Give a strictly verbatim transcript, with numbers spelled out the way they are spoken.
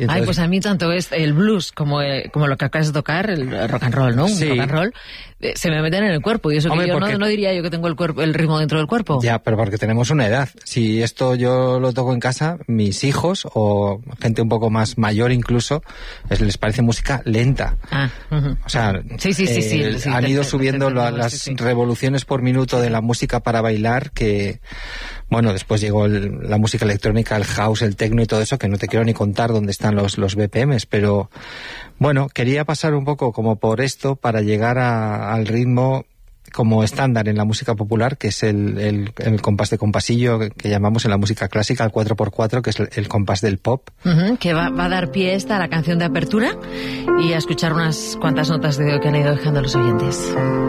Y entonces... Ay, pues a mí tanto es el blues como, eh, como lo que acabas de tocar, el rock and roll, ¿no? Un sí. rock and roll, eh, se me meten en el cuerpo. Y eso Hombre, que yo porque... no, no diría yo que tengo el cuerpo, el ritmo dentro del cuerpo. Ya, pero porque tenemos una edad. Si esto yo lo toco en casa, mis hijos o gente un poco más mayor incluso, les, les parece música lenta. Ah, uh-huh. O sea, sí, sí, sí, eh, sí, sí, han te, ido te, subiendo te, te, te, la, las sí, sí. revoluciones por minuto de la música para bailar que... Bueno, después llegó el, la música electrónica, el house, el techno y todo eso, que no te quiero ni contar dónde están los, los B P Ms, pero bueno, quería pasar un poco como por esto para llegar a, al ritmo como estándar en la música popular, que es el, el, el compás de compasillo que, que llamamos en la música clásica, el cuatro por cuatro, que es el, el compás del pop. Uh-huh, que va, va a dar pie esta a la canción de apertura y a escuchar unas cuantas notas de dedo que han ido dejando los oyentes.